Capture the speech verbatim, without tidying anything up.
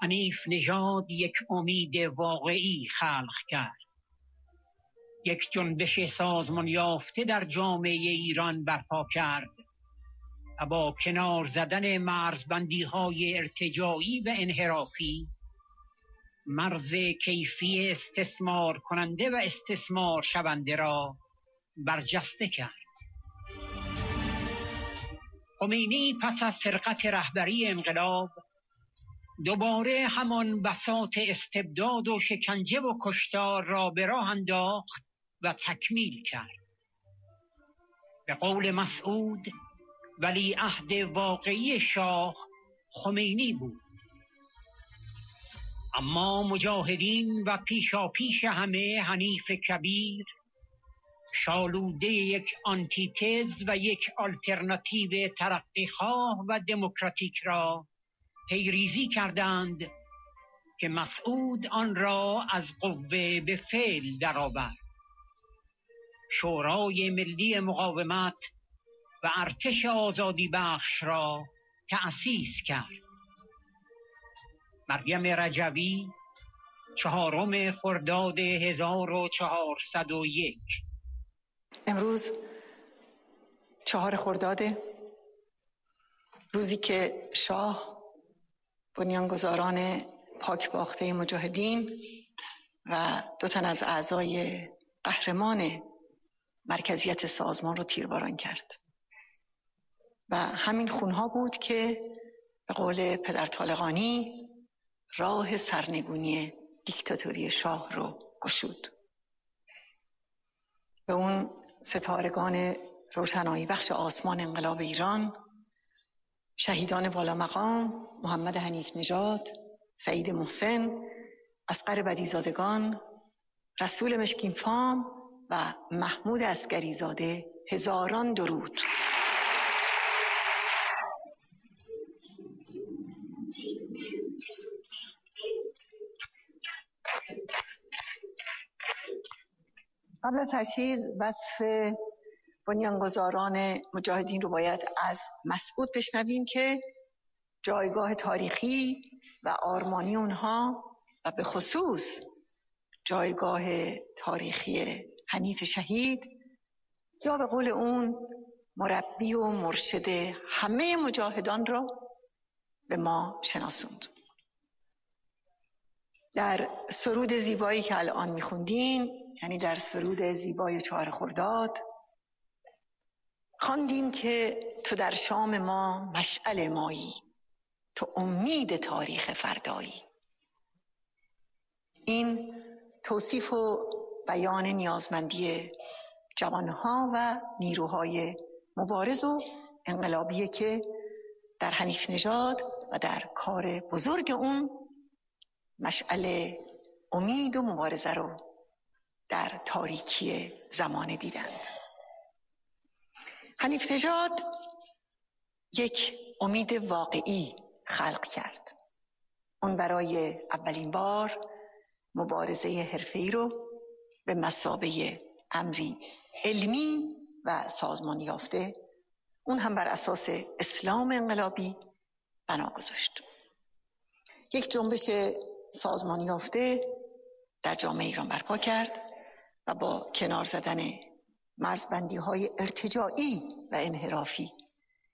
حنیف نژاد یک امید واقعی خلق کرد. یک جنبش سازمان یافته در جامعه ایران برپا کرد و با کنار زدن مرزبندی‌های ارتجاعی و انحرافی مرز کیفی استثمار کننده و استثمار شونده را برجسته کرد. خمینی پس از سرقت رهبری انقلاب دوباره همان بساط استبداد و شکنجه و کشتار را به راه انداخت و تکمیل کرد. به قول مسعود، ولیعهد واقعی شاه خمینی بود. اما مجاهدین و پیشاپیش همه حنیف کبیر، شالوده یک آنتیتز و یک آلترناتیو ترقیخواه و دموکراتیک را پیریزی کردند که مسعود آن را از قوه به فعل درآورد. شورای ملی مقاومت و ارتش آزادی بخش را تأسیس کرد. مریم رجوی، چهارم خرداد هزار و چهارصد و یک. امروز چهار خرداد، روزی که شاه، بنیانگذاران پاکباخته مجاهدین و دو تن از اعضای قهرمان مرکزیت سازمان رو تیرباران کرد و همین خونها بود که به قول پدر طالقانی راه سرنگونی دیکتاتوری شاه رو گشود. به اون ستارگان روشنایی بخش آسمان انقلاب ایران، شهیدان والا مقام محمد حنیف نژاد، سعید محسن، اصغر بدیزادگان، رسول مشکین فام و محمود عسگری زاده هزاران درود. قبل از هر چیز وصف بنیانگذاران مجاهدین رو باید از مسعود بشنویم که جایگاه تاریخی و آرمانی اونها و به خصوص جایگاه تاریخی حنیف شهید یا به قول اون مربی و مرشد همه مجاهدان رو به ما شناسوند. در سرود زیبایی که الان میخوندین، یعنی در سرود زیبای چهار خرداد، خواندیم که تو در شام ما مشعل مایی، تو امید تاریخ فردایی. این توصیف و بیان نیازمندی جوانها و نیروهای مبارز و انقلابیه که در حنیف نژاد و در کار بزرگ اون مشعل امید و مبارزه رو در تاریکی زمان دیدند. حنیف نژاد یک امید واقعی خلق کرد. اون برای اولین بار مبارزه حرفه‌ای رو به مثابه امری علمی و سازمان یافته، اون هم بر اساس اسلام انقلابی بنا گذاشت. یک جنبش سازمان یافته در جامعه ایران برپا کرد و با کنار زدن مرزبندی‌های ارتجاعی و انحرافی